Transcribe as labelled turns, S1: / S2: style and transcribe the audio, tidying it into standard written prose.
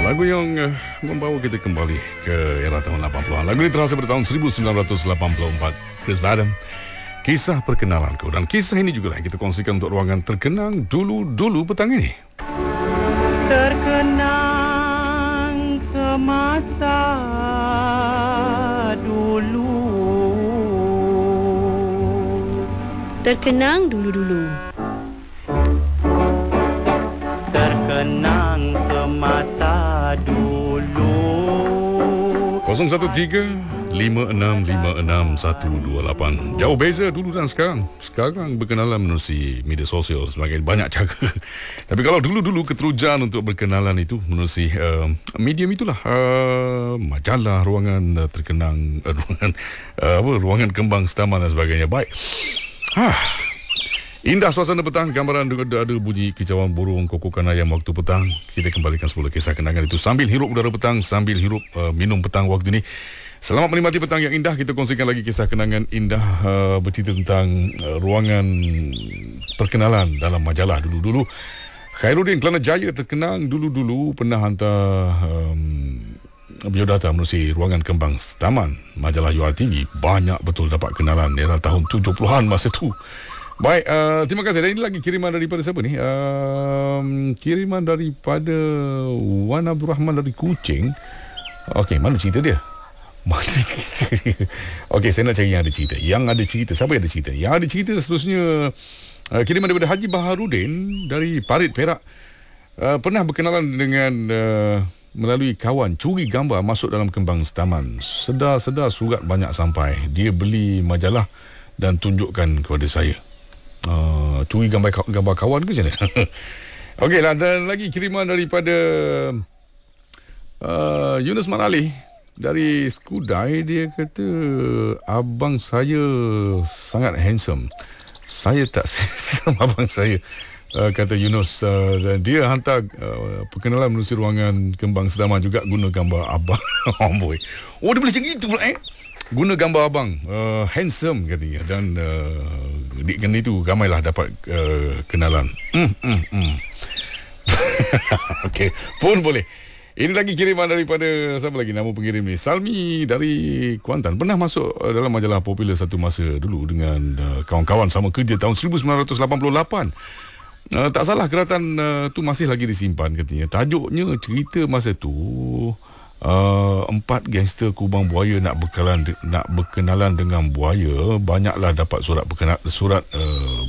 S1: Lagu yang membawa kita kembali ke era tahun 80-an. Lagu ini terasa pada tahun 1984. Chris Adam, Kisah Perkenalanku. Dan kisah ini juga yang kita kongsikan untuk ruangan terkenang dulu-dulu petang ini.
S2: Terkenang semasa dulu.
S3: Terkenang dulu-dulu.
S2: Terkenang semasa dulu.
S1: 0135656128. Jauh beza dulu dan sekarang. Sekarang berkenalan menerusi media sosial sebagai banyak cara. Tapi kalau dulu-dulu keterujan untuk berkenalan itu menerusi medium itulah, majalah, ruangan terkenang, ruangan kembang setaman dan sebagainya. Baik. Indah suasana petang, gambaran ada bunyi kicauan burung, kokokan ayam waktu petang. Kita kembalikan semula kisah kenangan itu sambil hirup udara petang, sambil hirup minum petang waktu ini. Selamat menikmati petang yang indah. Kita kongsikan lagi kisah kenangan indah, bercerita tentang ruangan perkenalan dalam majalah dulu-dulu. Khairuddin Kelana Jaya terkenang dulu-dulu pernah hantar biodata menerusi ruangan kembang taman majalah URTV. Banyak betul dapat kenalan era tahun 70-an masa tu. Baik, terima kasih. Dan ini lagi kiriman daripada siapa ni? Kiriman daripada Wan Abdul Rahman dari Kuching. Okey, mana cerita dia? Mana cerita dia? Okey, saya nak cari yang ada cerita. Yang ada cerita, siapa yang ada cerita? Yang ada cerita seterusnya, kiriman daripada Haji Baharudin dari Parit, Perak. Pernah berkenalan dengan melalui kawan, curi gambar masuk dalam kembang setaman. Sedar-sedar surat banyak sampai. Dia beli majalah dan tunjukkan kepada saya. Curi gambar kawan ke macam mana? Okeylah, dan lagi kiriman daripada Yunus Manali dari Skudai. Dia kata abang saya sangat handsome. Saya tak sama abang saya, kata Yunus. Dan dia hantar perkenalan menerusi ruangan kembang setaman juga guna gambar abang. Oh boy. Oh, dia boleh macam itu pula guna gambar abang, handsome katanya. Dan dikan itu ramailah dapat kenalan. Okey, pun boleh. Ini lagi kiriman daripada siapa lagi nama pengirim ni? Salmi dari Kuantan. Pernah masuk dalam majalah popular satu masa dulu dengan kawan-kawan sama kerja tahun 1988. Tak salah keratan tu masih lagi disimpan katanya. Tajuknya cerita masa tu, 4 gangster kubang buaya nak berkenalan dengan buaya. Banyaklah dapat surat